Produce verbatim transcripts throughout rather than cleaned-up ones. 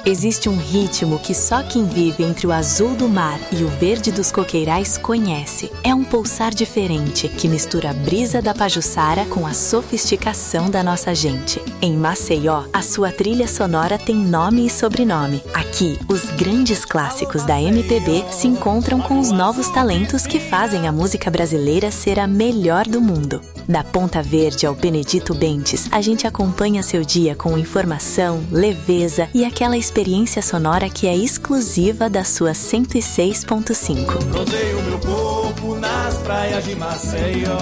Existe um ritmo que só quem vive entre o azul do mar e o verde dos coqueirais conhece. É um pulsar diferente que mistura a brisa da Pajuçara com a sofisticação da nossa gente. Em Maceió, a sua trilha sonora tem nome e sobrenome. Aqui, os grandes clássicos da M P B se encontram com os novos talentos que fazem a música brasileira ser a melhor do mundo. Da Ponta Verde ao Benedito Bentes, a gente acompanha seu dia com informação, leveza e aquela experiência sonora que é exclusiva da sua cento e seis ponto cinco. Rodeio meu corpo nas praias de Maceió.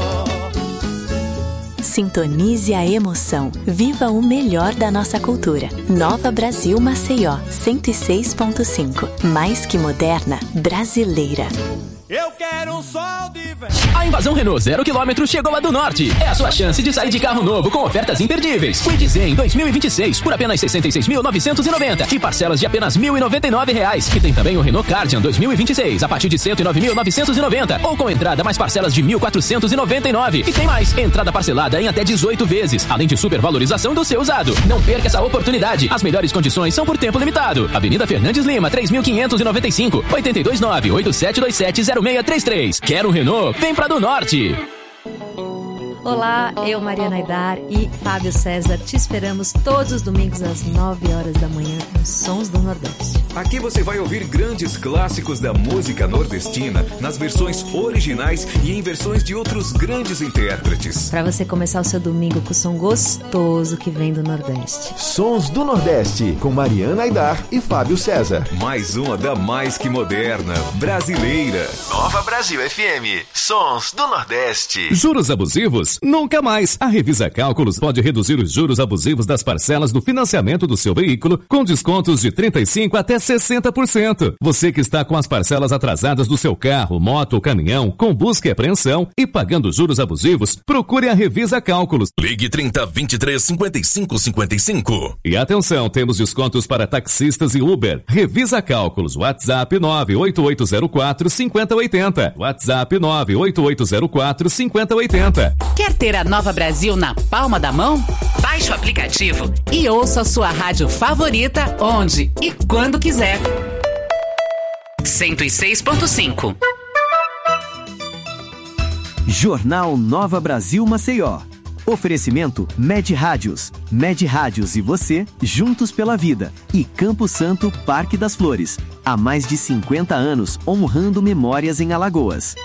Sintonize a emoção. Viva o melhor da nossa cultura. Nova Brasil Maceió, cento e seis ponto cinco. Mais que moderna, brasileira. Eu quero um sol de verão. A invasão Renault zero quilômetro chegou a do Norte. É a sua chance de sair de carro novo com ofertas imperdíveis. Kwid Zen dois mil e vinte e seis por apenas sessenta e seis mil novecentos e noventa e parcelas de apenas mil e noventa e nove reais. E tem também o Renault Cardian dois mil e vinte e seis a partir de cento e nove mil novecentos e noventa ou com entrada mais parcelas de mil quatrocentos e noventa e nove. E tem mais, entrada parcelada em até dezoito vezes, além de supervalorização do seu usado. Não perca essa oportunidade. As melhores condições são por tempo limitado. Avenida Fernandes Lima, três mil quinhentos e noventa e cinco, oito dois nove, oito sete dois sete, zero seis três três. Quer um Renault? Vem pra do Norte! Olá, eu, Mariana Aidar e Fábio César te esperamos todos os domingos às nove horas da manhã nos Sons do Nordeste. Aqui você vai ouvir grandes clássicos da música nordestina nas versões originais e em versões de outros grandes intérpretes. Para você começar o seu domingo com o som gostoso que vem do Nordeste. Sons do Nordeste, com Mariana Aidar e Fábio César. Mais uma da mais que moderna, brasileira. Nova Brasil F M, Sons do Nordeste. Juros abusivos? Nunca mais. A Revisa Cálculos pode reduzir os juros abusivos das parcelas do financiamento do seu veículo com descontos de trinta e cinco por cento até sessenta por cento. Você que está com as parcelas atrasadas do seu carro, moto ou caminhão, com busca e apreensão e pagando juros abusivos, procure a Revisa Cálculos. Ligue trinta, vinte e três, cinquenta e cinco, cinquenta e cinco. E atenção, temos descontos para taxistas e Uber. Revisa Cálculos. WhatsApp nove oito oito zero quatro, cinco zero oito zero. WhatsApp nove oito oito zero quatro, cinco zero oito zero. Quer ter a Nova Brasil na palma da mão? Baixe o aplicativo e ouça a sua rádio favorita onde e quando quiser. cento e seis ponto cinco. Jornal Nova Brasil Maceió. Oferecimento Med Rádios. Med Rádios e você, juntos pela vida. E Campo Santo, Parque das Flores. Há mais de cinquenta anos, honrando memórias em Alagoas.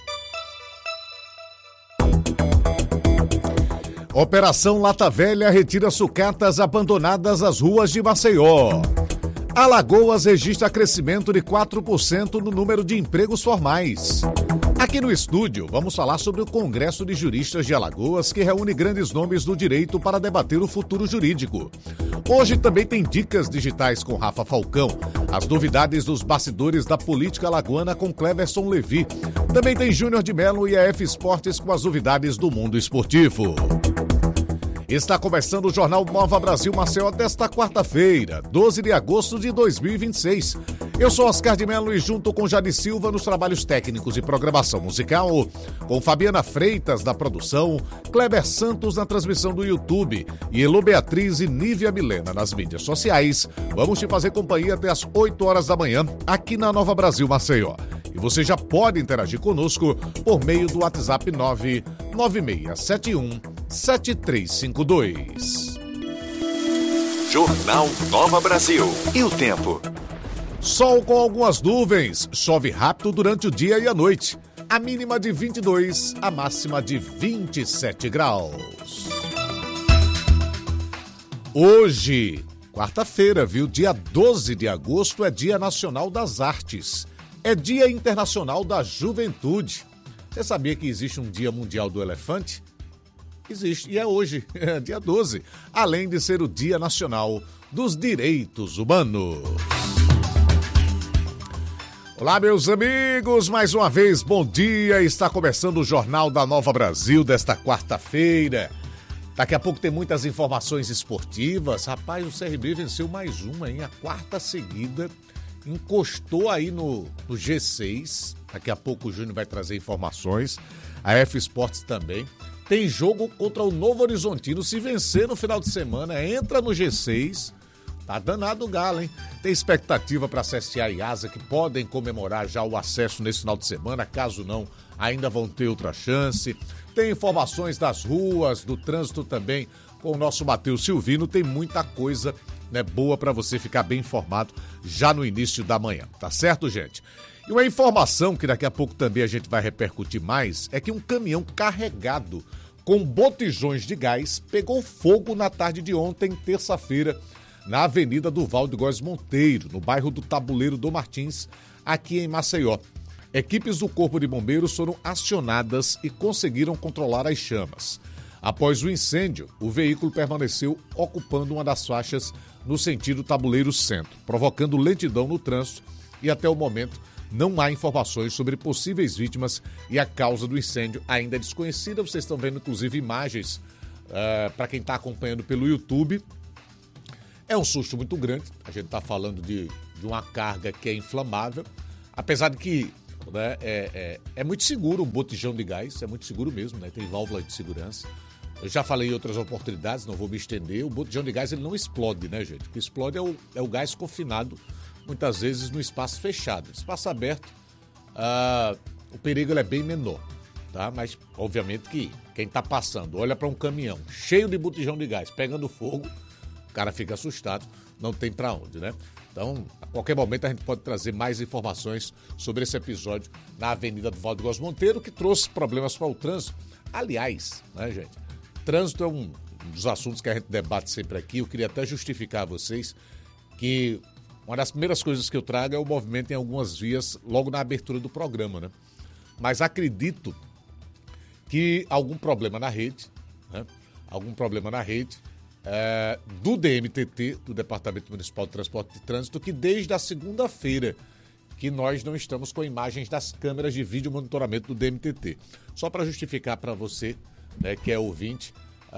Operação Lata Velha retira sucatas abandonadas às ruas de Maceió. Alagoas registra crescimento de quatro por cento no número de empregos formais. Aqui no estúdio, vamos falar sobre o Congresso de Juristas de Alagoas, que reúne grandes nomes do direito para debater o futuro jurídico. Hoje também tem dicas digitais com Rafa Falcão, as novidades dos bastidores da política alagoana com Cleverson Levi. Também tem Júnior de Melo e a F Esportes com as novidades do mundo esportivo. Está começando o Jornal Nova Brasil Maceió desta quarta-feira, doze de agosto de dois mil e vinte e seis. Eu sou Oscar de Melo e junto com Jade Silva nos trabalhos técnicos e programação musical, com Fabiana Freitas na produção, Kleber Santos na transmissão do YouTube e Elo Beatriz e Nívia Milena nas mídias sociais. Vamos te fazer companhia até as oito horas da manhã aqui na Nova Brasil Maceió. E você já pode interagir conosco por meio do WhatsApp nove nove seis sete um sete três cinco dois. Jornal Nova Brasil. E o tempo? Sol com algumas nuvens. Chove rápido durante o dia e a noite. A mínima de vinte e dois, a máxima de vinte e sete graus. Hoje, quarta-feira, viu? Dia doze de agosto é Dia Nacional das Artes. É Dia Internacional da Juventude. Você sabia que existe um Dia Mundial do Elefante? Existe, e é hoje, é dia doze, além de ser o Dia Nacional dos Direitos Humanos. Olá, meus amigos, mais uma vez, bom dia. Está começando o Jornal da Nova Brasil desta quarta-feira. Daqui a pouco tem muitas informações esportivas. Rapaz, o C R B venceu mais uma, hein? A quarta seguida. Encostou aí no, no G seis. Daqui a pouco o Júnior vai trazer informações. A F Esportes também. Tem jogo contra o Novo Horizontino. Se vencer no final de semana, entra no G seis. Tá danado o Galo, hein? Tem expectativa para C S A e Asa que podem comemorar já o acesso nesse final de semana, caso não, ainda vão ter outra chance. Tem informações das ruas, do trânsito também, com o nosso Matheus Silvino. Tem muita coisa, né, boa para você ficar bem informado já no início da manhã, tá certo, gente? E uma informação que daqui a pouco também a gente vai repercutir mais é que um caminhão carregado com botijões de gás pegou fogo na tarde de ontem, terça-feira, na Avenida do Valdo Góes Monteiro, no bairro do Tabuleiro do Martins, aqui em Maceió. Equipes do Corpo de Bombeiros foram acionadas e conseguiram controlar as chamas. Após o incêndio, o veículo permaneceu ocupando uma das faixas no sentido Tabuleiro Centro, provocando lentidão no trânsito e até o momento não há informações sobre possíveis vítimas e a causa do incêndio ainda é desconhecida. Vocês estão vendo, inclusive, imagens uh, para quem está acompanhando pelo YouTube. É um susto muito grande. A gente está falando de, de uma carga que é inflamável, apesar de que, né, é, é, é muito seguro um botijão de gás, é muito seguro mesmo, né? Tem válvula de segurança. Eu já falei em outras oportunidades, não vou me estender. O botijão de gás ele não explode, né, gente? O que explode é o, é o gás confinado, muitas vezes no espaço fechado. Espaço aberto, uh, o perigo ele é bem menor, tá? Mas, obviamente, que quem está passando, olha para um caminhão cheio de botijão de gás, pegando fogo, o cara fica assustado, não tem para onde, né? Então, a qualquer momento a gente pode trazer mais informações sobre esse episódio na Avenida do Valdo Góes Monteiro, que trouxe problemas para o trânsito. Aliás, né, gente? Trânsito é um dos assuntos que a gente debate sempre aqui. Eu queria até justificar a vocês que uma das primeiras coisas que eu trago é o movimento em algumas vias logo na abertura do programa, né? Mas acredito que algum problema na rede, né? Algum problema na rede é, do D M T T, do Departamento Municipal de Transporte e Trânsito, que desde a segunda-feira que nós não estamos com imagens das câmeras de vídeo monitoramento do D M T T. Só para justificar para você, né, que é ouvinte,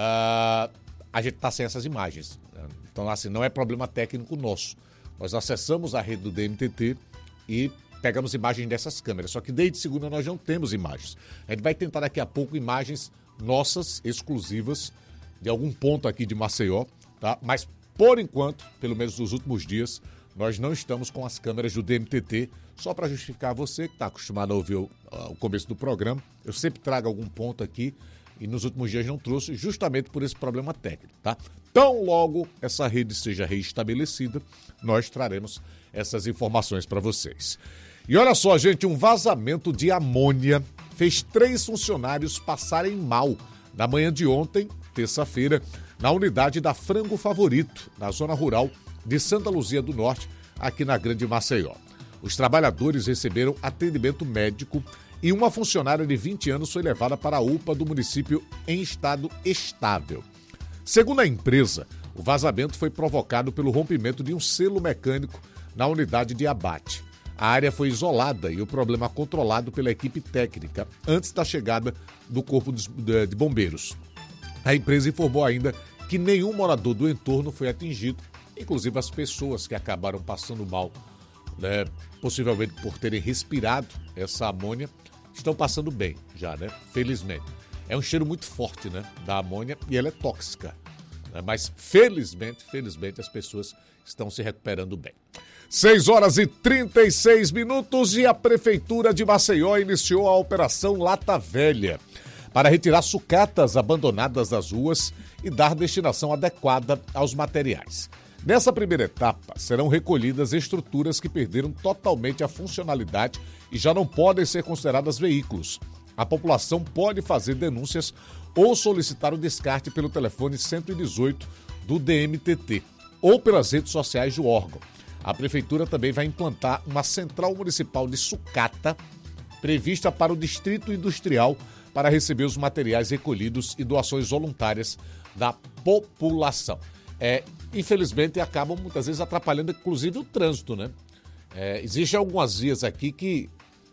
uh, a gente está sem essas imagens. Então, assim, não é problema técnico nosso. Nós acessamos a rede do D M T T e pegamos imagens dessas câmeras. Só que desde segunda nós não temos imagens. A gente vai tentar daqui a pouco imagens nossas, exclusivas, de algum ponto aqui de Maceió, tá? Mas, por enquanto, pelo menos nos últimos dias, nós não estamos com as câmeras do D M T T. Só para justificar você que está acostumado a ouvir o, o começo do programa, eu sempre trago algum ponto aqui e nos últimos dias não trouxe, justamente por esse problema técnico, tá? Tão logo essa rede seja reestabelecida, nós traremos essas informações para vocês. E olha só, gente, um vazamento de amônia fez três funcionários passarem mal na manhã de ontem, terça-feira, na unidade da Frango Favorito, na zona rural de Santa Luzia do Norte, aqui na Grande Maceió. Os trabalhadores receberam atendimento médico e uma funcionária de vinte anos foi levada para a U P A do município em estado estável. Segundo a empresa, o vazamento foi provocado pelo rompimento de um selo mecânico na unidade de abate. A área foi isolada e o problema controlado pela equipe técnica antes da chegada do Corpo de Bombeiros. A empresa informou ainda que nenhum morador do entorno foi atingido, inclusive as pessoas que acabaram passando mal, né, possivelmente por terem respirado essa amônia, estão passando bem já, né? Felizmente. É um cheiro muito forte, né, da amônia e ela é tóxica, né? Mas felizmente, felizmente as pessoas estão se recuperando bem. seis horas e trinta e seis minutos e a Prefeitura de Maceió iniciou a Operação Lata Velha para retirar sucatas abandonadas das ruas e dar destinação adequada aos materiais. Nessa primeira etapa, serão recolhidas estruturas que perderam totalmente a funcionalidade e já não podem ser consideradas veículos. A população pode fazer denúncias ou solicitar o descarte pelo telefone cento e dezoito do D M T T ou pelas redes sociais do órgão. A Prefeitura também vai implantar uma central municipal de sucata prevista para o Distrito Industrial para receber os materiais recolhidos e doações voluntárias da população. É, infelizmente, acabam muitas vezes atrapalhando, inclusive, o trânsito, né? É, existem algumas vias aqui que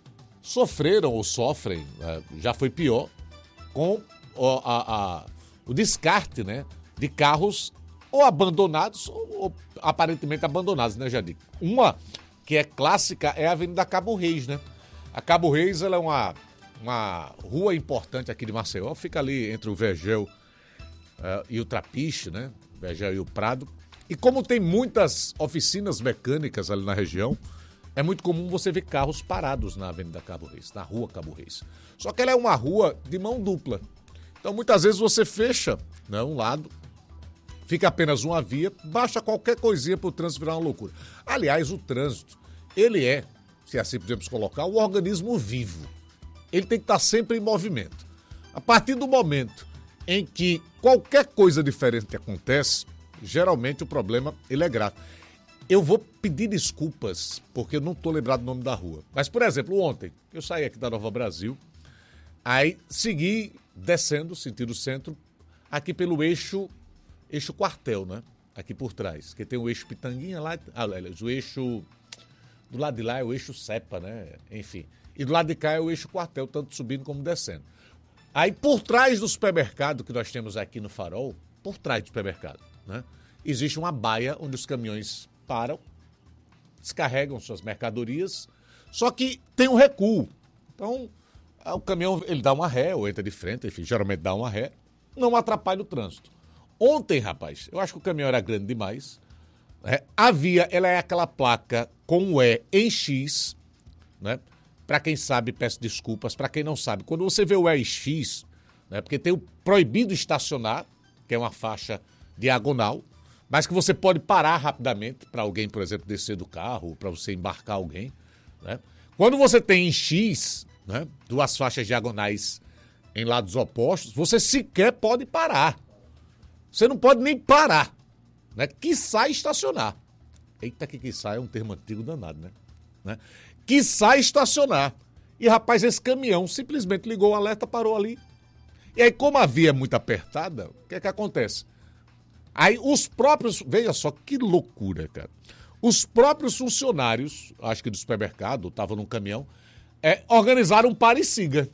sofreram ou sofrem, é, já foi pior, com o, a, a, o descarte, né, de carros ou abandonados ou, ou aparentemente abandonados, né, Jadir? Uma que é clássica é a Avenida Cabo Reis, né? A Cabo Reis, ela é uma, uma rua importante aqui de Maceió, fica ali entre o Vergel uh, e o Trapiche, né? Vergel e o Prado. E como tem muitas oficinas mecânicas ali na região, é muito comum você ver carros parados na Avenida Cabo Reis, na Rua Cabo Reis. Só que ela é uma rua de mão dupla. Então, muitas vezes você fecha, né, um lado, fica apenas uma via, baixa qualquer coisinha para o trânsito virar uma loucura. Aliás, o trânsito, ele é, se assim podemos colocar, um organismo vivo. Ele tem que estar sempre em movimento. A partir do momento em que qualquer coisa diferente acontece, geralmente o problema ele é grave. Eu vou pedir desculpas, porque eu não estou lembrado do nome da rua. Mas, por exemplo, ontem, eu saí aqui da Nova Brasil, aí segui descendo, sentido centro, aqui pelo eixo, eixo quartel, né? Aqui por trás, que tem o eixo Pitanguinha lá, aliás, o eixo, do lado de lá é o eixo Cepa, né? Enfim, e do lado de cá é o eixo quartel, tanto subindo como descendo. Aí por trás do supermercado que nós temos aqui no Farol, por trás do supermercado, né? Existe uma baia onde os caminhões param, descarregam suas mercadorias, só que tem um recuo. Então, o caminhão ele dá uma ré, ou entra de frente, enfim, geralmente dá uma ré, não atrapalha o trânsito. Ontem, rapaz, eu acho que o caminhão era grande demais, né? A via, ela é aquela placa com o E em X, né? Para quem sabe, peço desculpas, para quem não sabe, quando você vê o E em X, né? Porque tem o proibido estacionar, que é uma faixa diagonal, mas que você pode parar rapidamente para alguém, por exemplo, descer do carro, para você embarcar alguém, né? Quando você tem em X, né, duas faixas diagonais em lados opostos, você sequer pode parar. Você não pode nem parar, né? Quiçá estacionar. Eita, que quiçá é um termo antigo danado, né? né? Quiçá estacionar. E, rapaz, esse caminhão simplesmente ligou o alerta, parou ali. E aí, como a via é muito apertada, o que é que acontece? Aí os próprios, veja só que loucura, cara. Os próprios funcionários, acho que do supermercado, estavam num caminhão, é, organizaram um para e siga.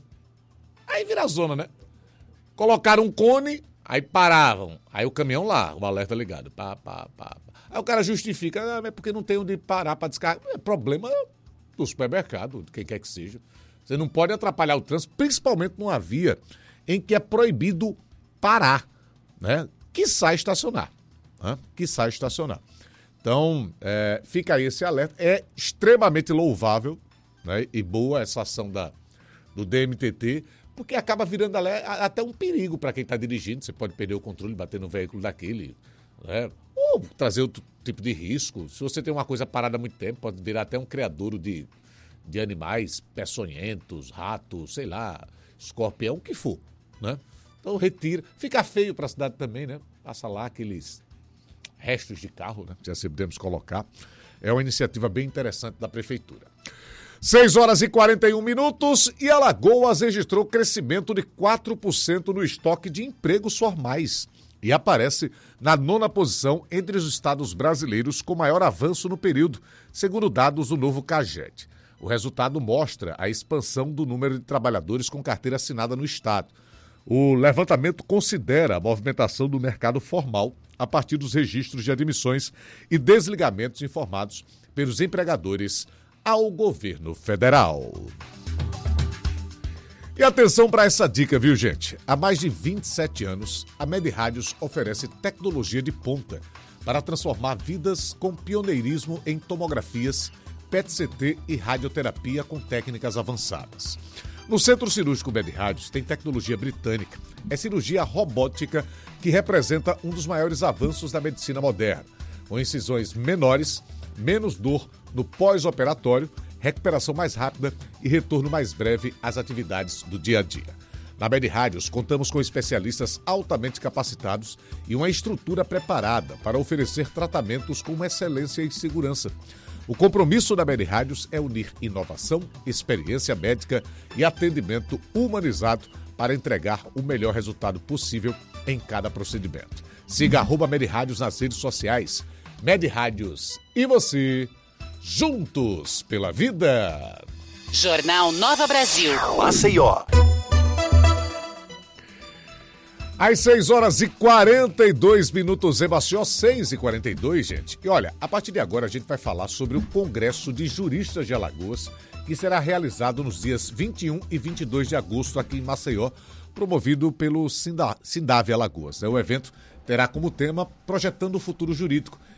Aí vira a zona, né? Colocaram um cone, aí paravam. Aí o caminhão lá, o alerta ligado. Pá, pá, pá, pá. Aí o cara justifica, ah, é porque não tem onde parar para descarregar. É problema do supermercado, de quem quer que seja. Você não pode atrapalhar o trânsito, principalmente numa via em que é proibido parar, né? Quiçá estacionar, né? Quiçá estacionar. Então, é, fica aí esse alerta. É extremamente louvável, né, e boa essa ação da, do D M T T, porque acaba virando até um perigo para quem está dirigindo. Você pode perder o controle, bater no veículo daquele, né, ou trazer outro tipo de risco. Se você tem uma coisa parada há muito tempo, pode virar até um criadouro de, de animais peçonhentos, ratos, sei lá, escorpião, o que for, né? Então retira. Fica feio para a cidade também, né? Passa lá aqueles restos de carro, né? Se assim podemos colocar. É uma iniciativa bem interessante da prefeitura. seis horas e quarenta e um minutos e Alagoas registrou crescimento de quatro por cento no estoque de empregos formais e aparece na nona posição entre os estados brasileiros com maior avanço no período, segundo dados do novo CAGED. O resultado mostra a expansão do número de trabalhadores com carteira assinada no estado. O levantamento considera a movimentação do mercado formal a partir dos registros de admissões e desligamentos informados pelos empregadores ao governo federal. E atenção para essa dica, viu, gente? Há mais de vinte e sete anos, a MedRádios oferece tecnologia de ponta para transformar vidas com pioneirismo em tomografias, P E T C T e radioterapia com técnicas avançadas. No Centro Cirúrgico MedRádios tem tecnologia britânica. É cirurgia robótica que representa um dos maiores avanços da medicina moderna, com incisões menores, menos dor no pós-operatório, recuperação mais rápida e retorno mais breve às atividades do dia a dia. Na MedRádios, contamos com especialistas altamente capacitados e uma estrutura preparada para oferecer tratamentos com excelência e segurança. O compromisso da MedRádios é unir inovação, experiência médica e atendimento humanizado para entregar o melhor resultado possível em cada procedimento. Siga arroba MedRádios nas redes sociais. MedRádios e você, juntos pela vida. Jornal Nova Brasil. Maceió. Às seis horas e quarenta e dois minutos em Maceió, seis e quarenta e dois, gente. E olha, a partir de agora a gente vai falar sobre o Congresso de Juristas de Alagoas, que será realizado nos dias vinte e um e vinte e dois de agosto aqui em Maceió, promovido pelo Sindave Alagoas. O evento terá como tema Projetando o Futuro Jurídico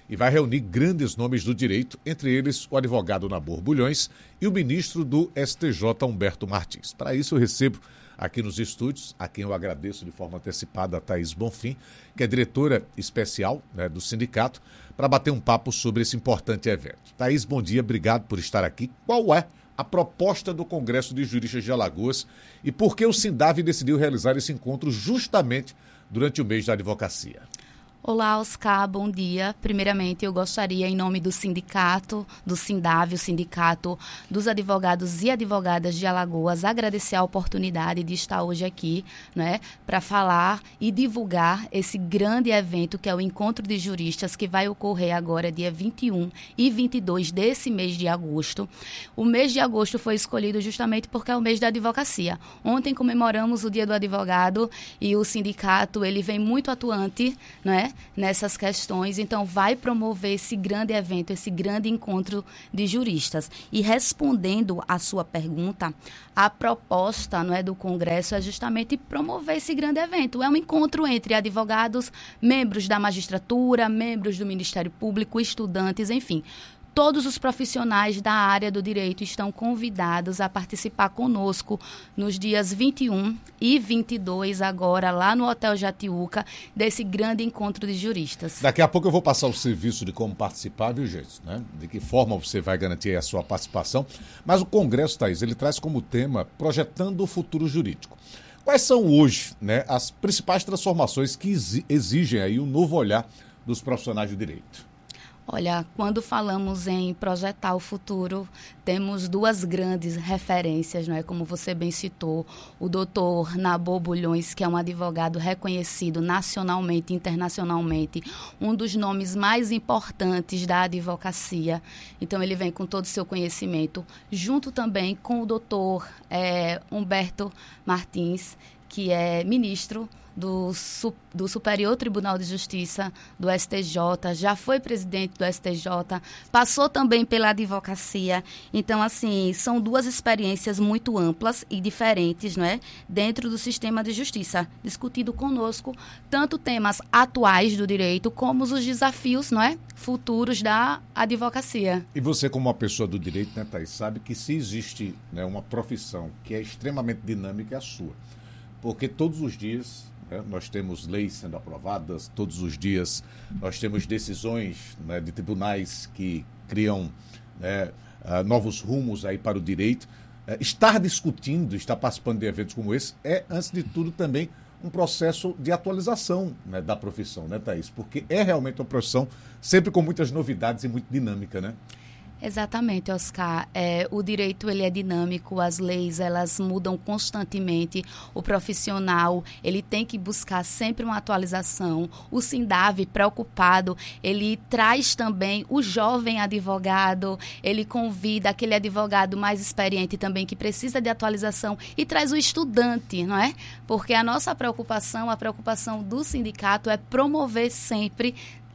e vai reunir grandes nomes do direito, entre eles o advogado Nabor Bulhões e o ministro do S T J, Humberto Martins. Para isso eu recebo aqui nos estúdios, a quem eu agradeço de forma antecipada, a Thaís Bonfim, que é diretora especial, né, do sindicato, para bater um papo sobre esse importante evento. Thaís, bom dia, obrigado por estar aqui. Qual é a proposta do Congresso de Juristas de Alagoas e por que o Sindave decidiu realizar esse encontro justamente durante o mês da advocacia? Olá, Oscar, bom dia. Primeiramente, eu gostaria, em nome do sindicato, do Sindave, o sindicato dos advogados e advogadas de Alagoas, agradecer a oportunidade de estar hoje aqui, né, para falar e divulgar esse grande evento que é o Encontro de Juristas, que vai ocorrer agora dia vinte e um e vinte e dois desse mês de agosto. O mês de agosto foi escolhido justamente porque é o mês da advocacia. Ontem comemoramos o Dia do Advogado e o sindicato, ele vem muito atuante, né, nessas questões, então vai promover esse grande evento, esse grande encontro de juristas. E respondendo à sua pergunta, a proposta, não é, do Congresso é justamente promover esse grande evento. É um encontro entre advogados, membros da magistratura, membros do Ministério Público, estudantes, enfim. Todos os profissionais da área do direito estão convidados a participar conosco nos dias vinte e um e vinte e dois, agora lá no Hotel Jatiuca, desse grande encontro de juristas. Daqui a pouco eu vou passar o serviço de como participar, viu, gente? Né? De que forma você vai garantir a sua participação. Mas o Congresso, Thaís, ele traz como tema Projetando o Futuro Jurídico. Quais são hoje, né, as principais transformações que exigem aí um novo olhar dos profissionais do direito? Olha, quando falamos em projetar o futuro, temos duas grandes referências, não é? Como você bem citou, o doutor Nabor Bulhões, que é um advogado reconhecido nacionalmente e internacionalmente, um dos nomes mais importantes da advocacia. Então, ele vem com todo o seu conhecimento, junto também com o doutor é, Humberto Martins, que é ministro Do, do Superior Tribunal de Justiça, do S T J, já foi presidente do S T J, passou também pela advocacia. Então, assim, são duas experiências muito amplas e diferentes, não é? Dentro do sistema de justiça, discutido conosco tanto temas atuais do direito como os desafios, não é, futuros da advocacia. E você, como uma pessoa do direito, né, Thaís, sabe que se existe, né, uma profissão que é extremamente dinâmica, é a sua. Porque todos os dias nós temos leis sendo aprovadas, todos os dias nós temos decisões, né, de tribunais que criam, né, uh, novos rumos aí para o direito. Uh, estar discutindo, estar participando de eventos como esse é, antes de tudo, também um processo de atualização, né, da profissão, né, Thaís? Porque é realmente uma profissão sempre com muitas novidades e muito dinâmica, né? Exatamente, Oscar. É, o direito, ele é dinâmico, as leis, elas mudam constantemente. O profissional, ele tem que buscar sempre uma atualização. O Sindave, preocupado, ele traz também o jovem advogado, ele convida aquele advogado mais experiente também, que precisa de atualização, e traz o estudante, não é? Porque a nossa preocupação, a preocupação do sindicato é promover sempre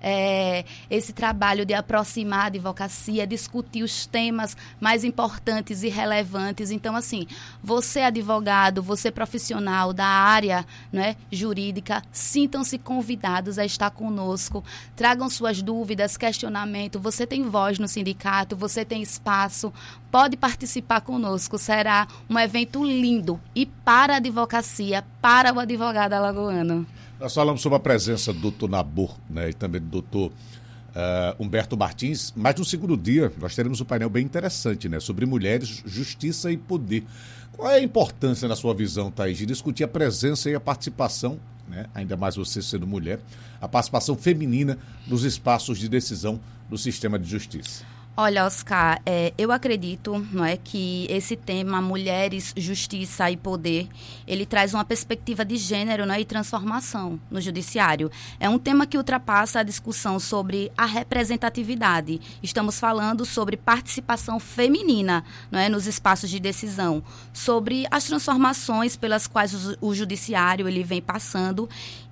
É, esse trabalho de aproximar a advocacia, discutir os temas mais importantes e relevantes. Então, assim, você advogado, você profissional da área, né, jurídica, sintam-se convidados a estar conosco, tragam suas dúvidas, questionamento. Você tem voz no sindicato, você tem espaço, pode participar conosco. Será um evento lindo e para a advocacia, para o advogado alagoano. Nós falamos sobre a presença do doutor Nabor, né, e também do doutor uh, Humberto Martins, mas no segundo dia nós teremos um painel bem interessante, né, sobre mulheres, justiça e poder. Qual é a importância, na sua visão, Thaís, de discutir a presença e a participação, né, ainda mais você sendo mulher, a participação feminina nos espaços de decisão do sistema de justiça? Olha, Oscar, é, eu acredito, não é, que esse tema Mulheres, Justiça e Poder, ele traz uma perspectiva de gênero, não é, e transformação no judiciário. É um tema que ultrapassa a discussão sobre a representatividade. Estamos falando sobre participação feminina, não é, nos espaços de decisão, sobre as transformações pelas quais o, o judiciário ele vem passando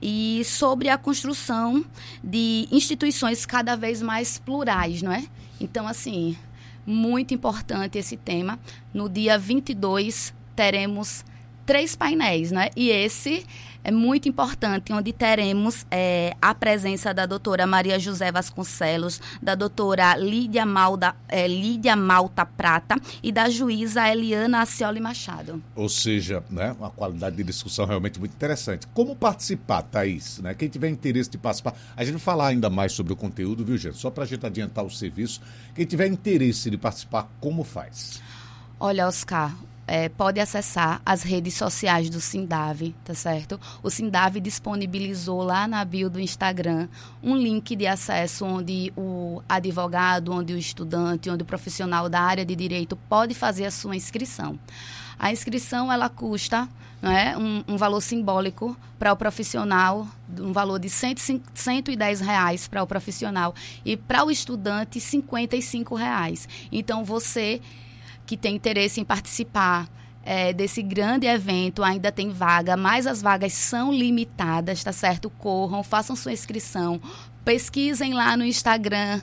e sobre a construção de instituições cada vez mais plurais, não é? Então, assim, muito importante esse tema. No dia vinte e dois, teremos três painéis, né? E esse é muito importante, onde teremos é, a presença da doutora Maria José Vasconcelos, da doutora Lídia Malta, é, Lídia Malta Prata e da juíza Eliana Acioli Machado. Ou seja, né, uma qualidade de discussão realmente muito interessante. Como participar, Thaís? Né? Quem tiver interesse de participar, a gente vai falar ainda mais sobre o conteúdo, viu, gente? Só para a gente adiantar o serviço. Quem tiver interesse de participar, como faz? Olha, Oscar, É, pode acessar as redes sociais do Sindave, tá certo? O Sindave disponibilizou lá na bio do Instagram um link de acesso onde o advogado, onde o estudante, onde o profissional da área de direito pode fazer a sua inscrição. A inscrição, ela custa, né, um, um valor simbólico para o profissional, um valor de cento e dez reais para o profissional e para o estudante cinquenta e cinco reais. Então, você que tem interesse em participar é, desse grande evento, ainda tem vaga, mas as vagas são limitadas, tá certo? Corram, façam sua inscrição, pesquisem lá no Instagram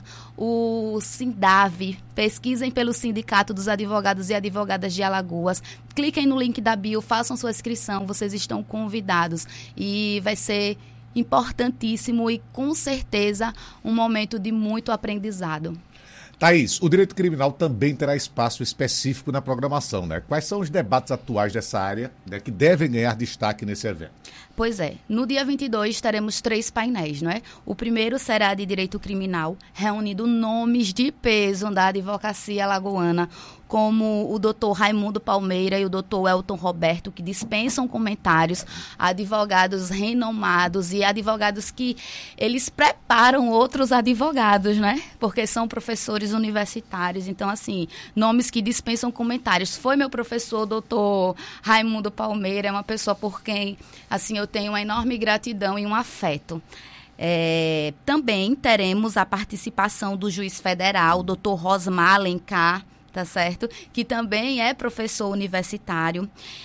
o Sindave, pesquisem pelo Sindicato dos Advogados e Advogadas de Alagoas, cliquem no link da bio, façam sua inscrição, vocês estão convidados e vai ser importantíssimo e com certeza um momento de muito aprendizado. Thaís, o direito criminal também terá espaço específico na programação, né? Quais são os debates atuais dessa área, né, que devem ganhar destaque nesse evento? Pois é, no dia vinte e dois teremos três painéis, não é? O primeiro será de direito criminal, reunindo nomes de peso da advocacia alagoana, como o doutor Raimundo Palmeira e o doutor Elton Roberto, que dispensam comentários, advogados renomados e advogados que eles preparam outros advogados, né? Porque são professores universitários. Então, assim, nomes que dispensam comentários. Foi meu professor, doutor Raimundo Palmeira, é uma pessoa por quem, assim, eu tenho uma enorme gratidão e um afeto. É, também teremos a participação do juiz federal, doutor Rosmar Alencar, tá certo? Que também é professor universitário.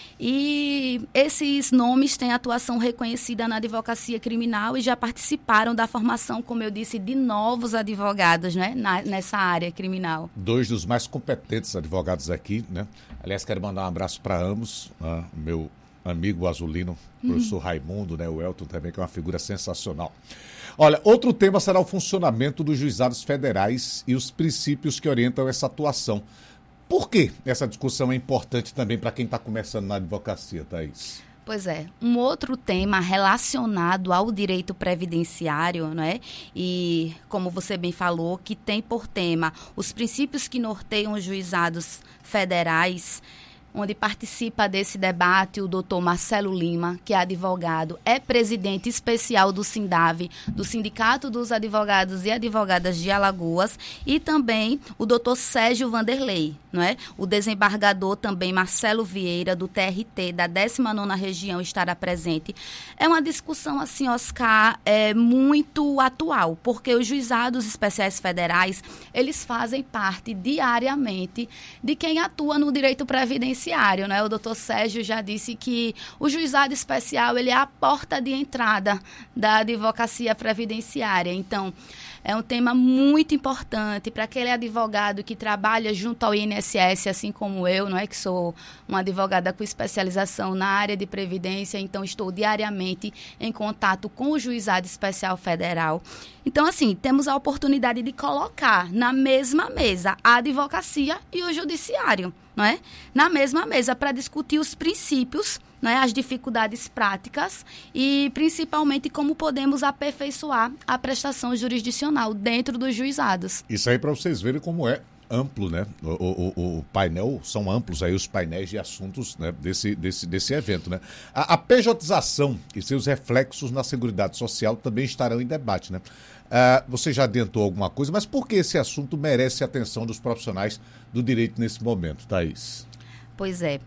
E esses nomes têm atuação reconhecida na advocacia criminal e já participaram da formação, como eu disse, de novos advogados, né? Na, nessa área criminal. Dois dos mais competentes advogados aqui, né? Aliás, quero mandar um abraço para ambos, né? Meu amigo azulino, o professor uhum. Raimundo, né? O Elton também, que é uma figura sensacional. Olha, outro tema será o funcionamento dos juizados federais e os princípios que orientam essa atuação. Por que essa discussão é importante também para quem está começando na advocacia, Thaís? Pois é, um outro tema relacionado ao direito previdenciário, né? E, como você bem falou, que tem por tema os princípios que norteiam os juizados federais, onde participa desse debate o doutor Marcelo Lima, que é advogado, é presidente especial do Sindave, do Sindicato dos Advogados e Advogadas de Alagoas, e também o doutor Sérgio Vanderlei, não é? O desembargador também Marcelo Vieira, do T R T, da décima nona Região, estará presente. É uma discussão, assim, Oscar, é, muito atual, porque os juizados especiais federais, eles fazem parte diariamente de quem atua no direito previdenciário. Né? O doutor Sérgio já disse que o juizado especial ele é a porta de entrada da advocacia previdenciária. Então, é um tema muito importante para aquele advogado que trabalha junto ao I N S S, assim como eu, não é? Que sou uma advogada com especialização na área de previdência, então estou diariamente em contato com o juizado especial federal. Então, assim, temos a oportunidade de colocar na mesma mesa a advocacia e o judiciário, não é? Na mesma mesa para discutir os princípios, não é? As dificuldades práticas e, principalmente, como podemos aperfeiçoar a prestação jurisdicional dentro dos juizados. Isso aí para vocês verem como é amplo, né? O, o, o painel, são amplos aí os painéis de assuntos, né? desse, desse, desse evento, né? A, a pejotização e seus reflexos na Seguridade Social também estarão em debate, né? Uh, você já adiantou alguma coisa, mas por que esse assunto merece a atenção dos profissionais do direito nesse momento, Thaís? Pois é,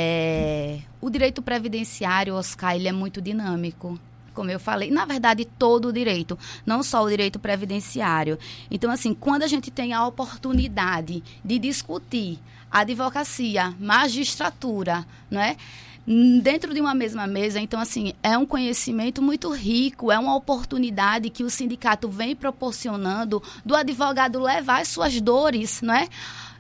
é o direito previdenciário, Oscar, ele é muito dinâmico. Como eu falei, na verdade, todo o direito, não só o direito previdenciário. Então, assim, quando a gente tem a oportunidade de discutir advocacia, magistratura, não é? Dentro de uma mesma mesa, então, assim, é um conhecimento muito rico, é uma oportunidade que o sindicato vem proporcionando do advogado levar as suas dores, não é?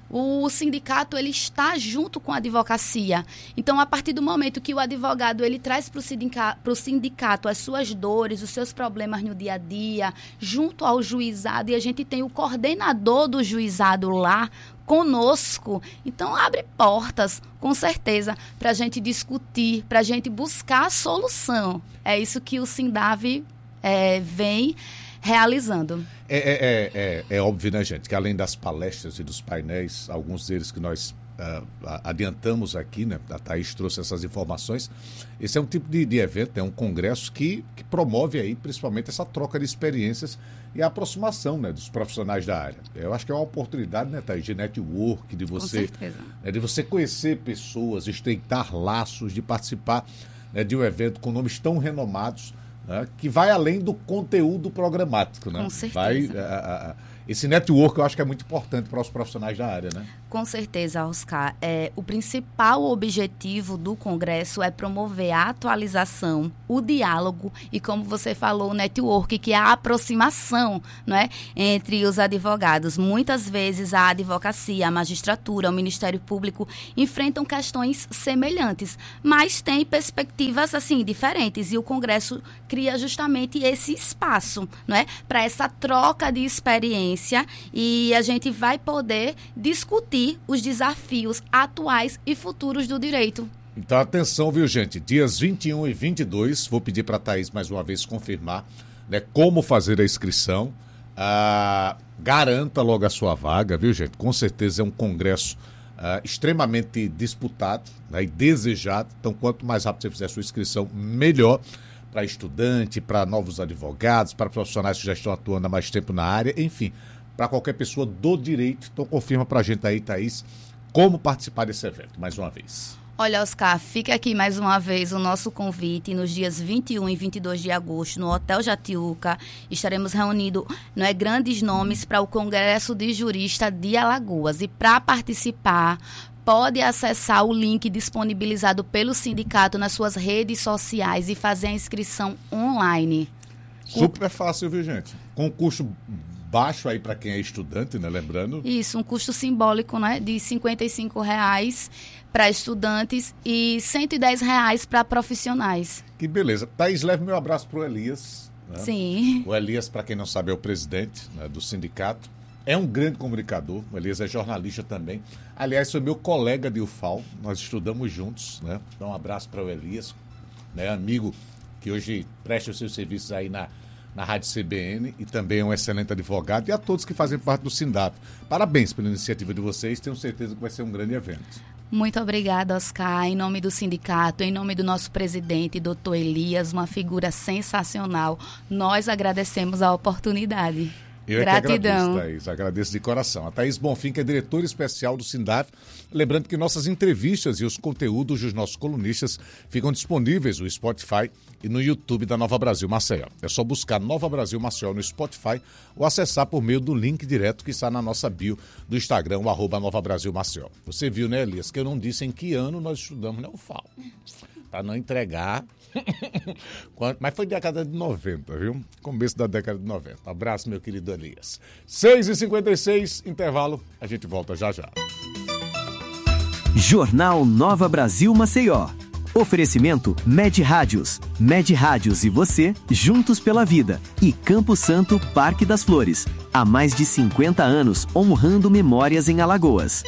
O sindicato ele está junto com a advocacia. Então, a partir do momento que o advogado ele traz para o sindicato, sindicato as suas dores, os seus problemas no dia a dia, junto ao juizado, e a gente tem o coordenador do juizado lá conosco, então abre portas, com certeza, para a gente discutir, para a gente buscar a solução. É isso que o Sindav é, vem realizando. É, é, é, é, é óbvio, né, gente, que além das palestras e dos painéis, alguns deles que nós uh, adiantamos aqui, né, a Thaís trouxe essas informações, esse é um tipo de, de evento, é um congresso que, que promove aí, principalmente, essa troca de experiências e a aproximação, né, dos profissionais da área. Eu acho que é uma oportunidade, né, Thaís, de network, de você, né, de você conhecer pessoas, estreitar laços, de participar, né, de um evento com nomes tão renomados, né, que vai além do conteúdo programático, né? Com certeza. Vai, a, a, esse network eu acho que é muito importante para os profissionais da área, né? Com certeza, Oscar. É, o principal objetivo do Congresso é promover a atualização, o diálogo e, como você falou, o network, que é a aproximação, não é, entre os advogados. Muitas vezes a advocacia, a magistratura, o Ministério Público enfrentam questões semelhantes, mas tem perspectivas assim diferentes, e o Congresso cria justamente esse espaço, não é, para essa troca de experiência, e a gente vai poder discutir os desafios atuais e futuros do direito. Então, atenção, viu, gente? Dias vinte e um e vinte e dois, vou pedir para a Thaís mais uma vez confirmar, né, como fazer a inscrição. Ah, garanta logo a sua vaga, viu, gente? Com certeza é um congresso ah, extremamente disputado, né, e desejado. Então, quanto mais rápido você fizer a sua inscrição, melhor para estudante, para novos advogados, para profissionais que já estão atuando há mais tempo na área, enfim, para qualquer pessoa do direito. Então, confirma para a gente aí, Thaís, como participar desse evento, mais uma vez. Olha, Oscar, fica aqui mais uma vez o nosso convite. Nos dias vinte e um e vinte e dois de agosto, no Hotel Jatiuca, estaremos reunindo, não é, grandes nomes para o Congresso de Jurista de Alagoas. E para participar, pode acessar o link disponibilizado pelo sindicato nas suas redes sociais e fazer a inscrição online. Super fácil, viu, gente? Com custo baixo aí para quem é estudante, né? Lembrando. Isso, um custo simbólico, né? De cinquenta e cinco reais para estudantes e cento e dez reais para profissionais. Que beleza. Thaís, leve meu abraço para o Elias. Né? Sim. O Elias, para quem não sabe, é o presidente, né, do sindicato. É um grande comunicador. O Elias é jornalista também. Aliás, foi meu colega de U F A L. Nós estudamos juntos, né? Então, um abraço para o Elias, né? Amigo que hoje presta os seus serviços aí na na Rádio C B N, e também é um excelente advogado, e a todos que fazem parte do Sindav. Parabéns pela iniciativa de vocês, tenho certeza que vai ser um grande evento. Muito obrigada, Oscar. Em nome do sindicato, em nome do nosso presidente, doutor Elias, uma figura sensacional, nós agradecemos a oportunidade. Eu Gratidão. É que agradeço, Thaís. Agradeço de coração. A Thaís Bonfim, que é diretora especial do Sindav. Lembrando que nossas entrevistas e os conteúdos dos nossos colunistas ficam disponíveis no Spotify e no YouTube da Nova Brasil Maceió. É só buscar Nova Brasil Maceió no Spotify ou acessar por meio do link direto que está na nossa bio do Instagram, o arroba Nova Brasil Maceió. Você viu, né, Elias, que eu não disse em que ano nós estudamos, né, o F A L. Para não entregar. Mas foi década de noventa, viu? Começo da década de noventa. Um abraço, meu querido Elias. seis e cinquenta e seis, intervalo. A gente volta já já. Jornal Nova Brasil Maceió. Oferecimento Med Rádios. Med Rádios e você, juntos pela vida. E Campo Santo, Parque das Flores. Há mais de cinquenta anos, honrando memórias em Alagoas.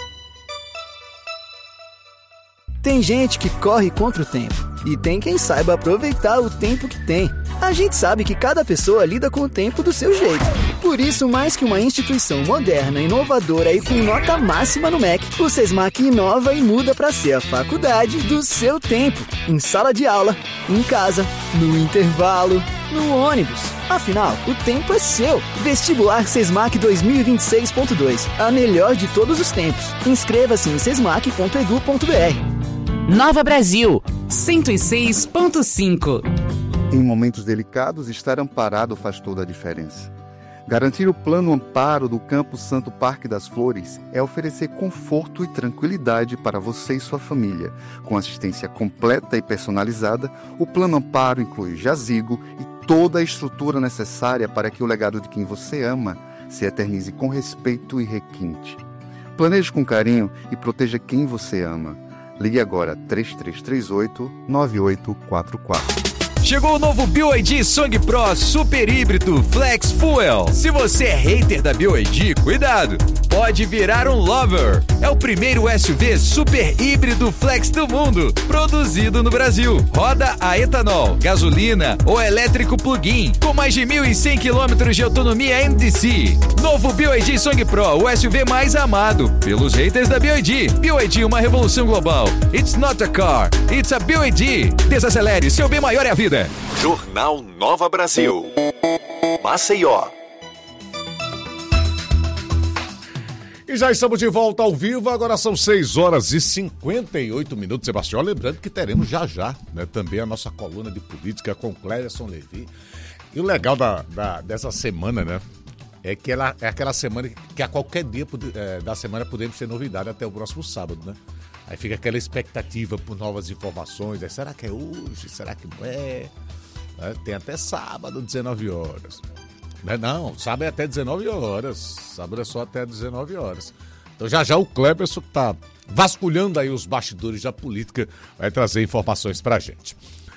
Tem gente que corre contra o tempo e tem quem saiba aproveitar o tempo que tem. A gente sabe que cada pessoa lida com o tempo do seu jeito. Por isso, mais que uma instituição moderna, inovadora e com nota máxima no M E C, o SESMAC inova e muda para ser a faculdade do seu tempo. Em sala de aula, em casa, no intervalo, no ônibus. Afinal, o tempo é seu. Vestibular SESMAC dois mil e vinte e seis ponto dois. A melhor de todos os tempos. Inscreva-se em sesmac ponto edu ponto br. Nova Brasil, cento e seis ponto cinco. Em momentos delicados, estar amparado faz toda a diferença. Garantir o plano amparo do Campo Santo Parque das Flores é oferecer conforto e tranquilidade para você e sua família. Com assistência completa e personalizada, o plano amparo inclui jazigo e toda a estrutura necessária para que o legado de quem você ama se eternize com respeito e requinte. Planeje com carinho e proteja quem você ama. Ligue agora três três três oito, nove oito quatro quatro. Chegou o novo B Y D Song Pro Super Híbrido Flex Fuel. Se você é hater da B Y D, cuidado, pode virar um lover. É o primeiro S U V super híbrido flex do mundo, produzido no Brasil. Roda a etanol, gasolina ou elétrico plug-in, com mais de mil e cem quilômetros de autonomia N D C. Novo B Y D Song Pro, o S U V mais amado pelos haters da B Y D. B Y D, uma revolução global. It's not a car, it's a B Y D. Desacelere, seu bem maior é a vida. Jornal Nova Brasil. Maceió. E já estamos de volta ao vivo, agora são seis horas e cinquenta e oito minutos, Sebastião. Lembrando que teremos já já, né, também a nossa coluna de política com Clérison Levi. E o legal da, da, dessa semana, né, é que ela é aquela semana que a qualquer dia é, da semana podemos ter novidade até o próximo sábado, né? Aí fica aquela expectativa por novas informações. Aí, será que é hoje? Será que não é? É, tem até sábado, dezenove horas. Não, não, sábado é até dezenove horas. Sábado é só até dezenove horas. Então já já o Cleberson, que está vasculhando aí os bastidores da política, vai trazer informações pra gente.